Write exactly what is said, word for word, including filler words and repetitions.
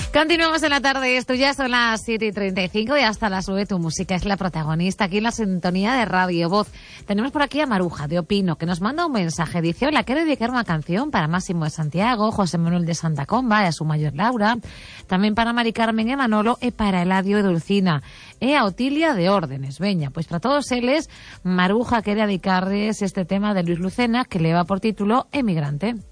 Continuamos en la tarde, esto ya son las siete y treinta y cinco y hasta las nueve tu música es la protagonista aquí en la sintonía de Radio Voz. Tenemos por aquí a Maruja de Opino, que nos manda un mensaje. Dice: hola, quiero dedicar una canción para Máximo de Santiago, José Manuel de Santa Comba y a su mayor Laura, también para Mari Carmen e Manolo e para Eladio e Dulcina e a Otilia de Órdenes. Veña, pues para todos eles, Maruja quere dedicarles este tema de Luis Lucena que le va por título Emigrante.